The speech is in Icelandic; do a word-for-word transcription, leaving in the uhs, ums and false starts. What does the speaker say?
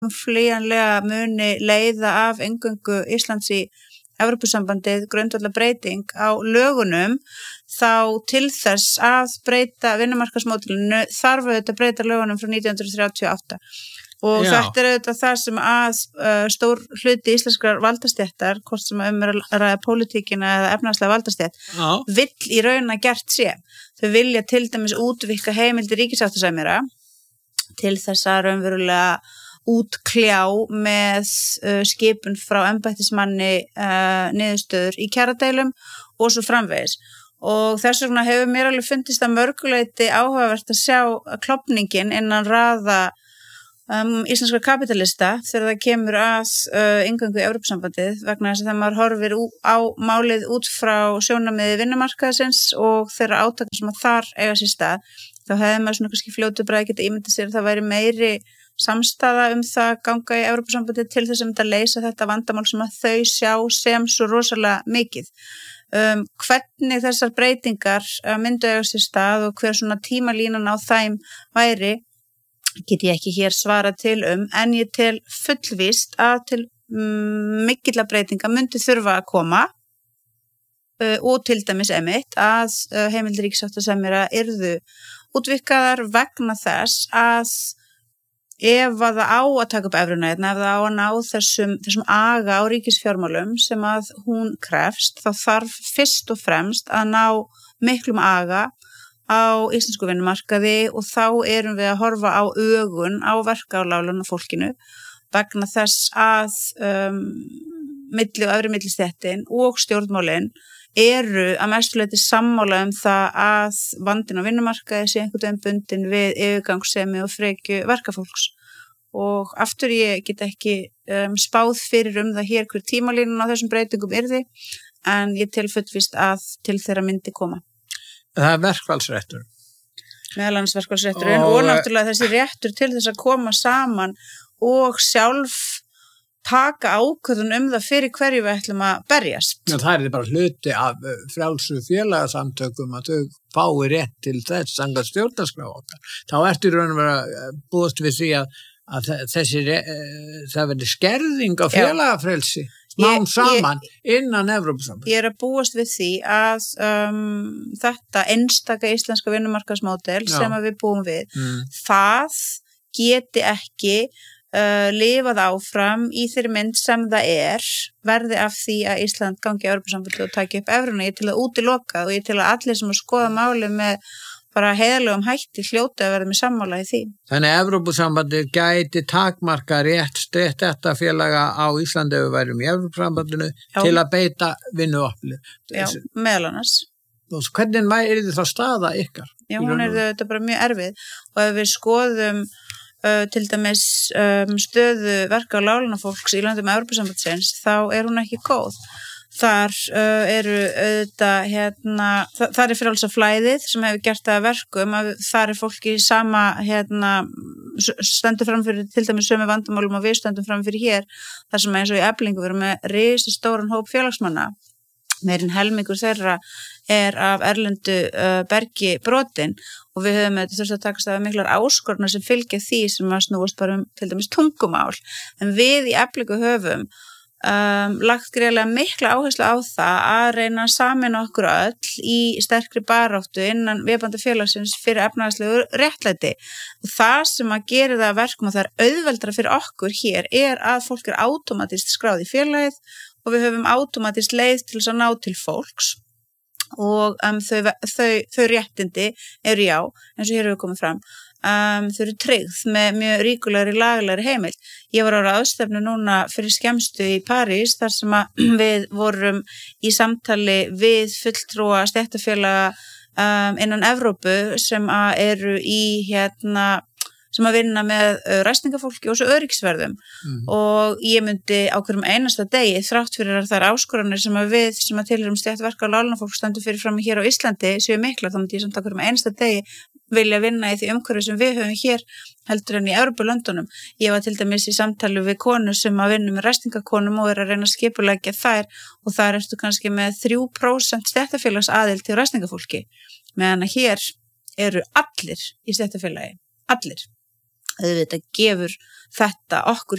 flýjanlega muni leiða af eingöngu Íslands í Evrópusambandið grundvallarbreyting á lögunum, þá til þess að breyta vinnumarkaðsmódelinu þarf auðvitað að breyta lögunum frá nítján hundruð þrjátíu og átta. Og Já. Þetta er auðvitað það sem að uh, stór hluti íslenskrar valdastéttar, hvort sem um er að ræða pólitíkina eða efnahagslega valdastétt, Já. Vill í raun að gert sé. Þau vilja til dæmis útvíkka heimildir ríkissáttasemjara til þess að raunverulega útkljá með uh, skipun frá embættismanni uh, niðurstöður í kjaradeilum og svo framvegis. Og þess vegna hefur mér alveg fundist að mörguleyti áhugavert að sjá klofningin innan raða Um, íslenskra kapitalista þegar það kemur að uh, inngöngu í Evrópusambandið vegna þess að það maður horfir ú, á málið út frá sjónarmiði vinnumarkaðsins og þeirra átaka sem að þar eiga sér stað, þá hefði maður svona kannski fljótu bara að geta ímyndið sér að það væri meiri samstaða um það ganga í Evrópusambandið til þess að leysa þetta vandamál sem að þau sjá sem svo rosalega mikið. Um, hvernig þessar breytingar uh, myndu eiga sér stað og hver svona tímalínan á þeim væri get ég ekki hér svara til um, en ég tel fullvíst að til mm, mikilla breytinga myndi þurfa að koma uh, og til dæmis emitt að uh, heimildir ríkissáttasemjara yrðu útvíkkaðar vegna þess að ef að það á að taka upp evruna, ef það á að ná þessum, þessum aga á ríkisfjármálum sem að hún krefst, þá þarf fyrst og fremst að ná miklum aga á íslensku vinnumarkaði og þá erum við að horfa á ögun á verkáláluna fólkinu vegna þess að um, milli og öðru millistéttin og stjórnmálin eru að mestuleyti sammála um það að vandinn á vinnumarkaði sé einhvern veginn bundin við yfirgangssemi og frekju verkafólks. Og aftur ég get ekki um, spáð fyrir um það hér hver tímalínan á þessum breytingum yrði, en ég tel fullvíst að til þeirra myndi koma. Það er verkfallsréttur. Meðal annars verkfallsrétturinn og, og náttúrulega þessi réttur til þess að koma saman og sjálf taka ákvörðun um það fyrir hverju við ætlum að berjast. Já, það er bara hluti af frjálsu félagasamtökum að þau fái rétt til þess samkvæmt stjórnarskrá okkar. Þá ertu í raun og vera búist við því að, að þessi, það verði skerðing á félagafrelsi. Nám saman ég, innan Evrópusamband. Ég er að búast við því að um, þetta einstaka íslenska vinnumarkaðsmódel sem að við búum við, mm. það geti ekki uh, lifað áfram í þeirri mynd sem það er, verði af því að Ísland gangi í Evrópusamband og taki upp evruna. Ég til að útiloka og ég til að allir sem að skoða málið með bara heiðarlegum hætti hljóti að verða með sammála í því. Þannig að Evrópusambandið gæti takmarka rétt stéttarfélaga á Íslandi ef við værum í Evrópusambandinu til að beita vinnuafli. Já, meðal annars. Og hvernig er þetta staða ykkar? Já, hún er þetta bara mjög erfið og ef við skoðum uh, til dæmis um, stöðu verka og lálunafólks í löndum Evrópusambandsins, þá er hún ekki góð. Þar uh, eru auðvitað hérna, þa þar er frjálsa flæðið sem hefur gert það að verkum að þar er fólki sama hérna, stendur framfyrir til dæmis sömu vandamálum og við stöndum framfyrir hér, þar sem eins og í Eflingu við erum með risastóran hóp félagsmanna, meirinn helmingur þeirra er af erlendu uh, bergi brotin og við höfum þetta þurft að takast af miklar áskornar sem fylgja því sem að snúast bara um til dæmis tungumál, en við í Eflingu höfum Um, lagt greiðlega mikla áherslu á það að reyna að sameina okkur öll í sterkri baráttu innan vébandi félagsins fyrir efnahagslegu réttlæti og það sem að gera það að verkum og það er auðveldara fyrir okkur hér er að fólk er átómatist skráð í félagið og við höfum átómatist leið til þess að ná til fólks og um, þau, þau, þau réttindi eru já, eins og hér hefur komið fram Um, þau eru tryggð með mjög ríkulegri lagalegri heimild. Ég var á ráðstefnu núna fyrir skemmstu í París þar sem að við vorum í samtali við fulltrúa stéttarfélaga um, innan Evrópu sem að eru í hérna sem að vinna með uh, ræstingafólki og svo öryggisverðum mm. og ég myndi á hverjum einasta degi þrátt fyrir að það er áskoranir sem að við sem að tilhörum stéttverka og lálunafólk standum fyrir fram hér á Íslandi séu mikla, þá myndi ég samt á hverjum einasta degi vilja vinna í því umhverfi sem við höfum hér heldur en í Evrópulöndunum. Ég var til dæmis í samtali við konu sem að vinna með ræstingakonum og er að reyna að skipuleggja þær og þar ertu kannski með þrjú prósent stéttarfélags aðild til ræstingafólki meðan að hér eru allir í stéttarfélagi, allir. auðvitað gefur þetta okkur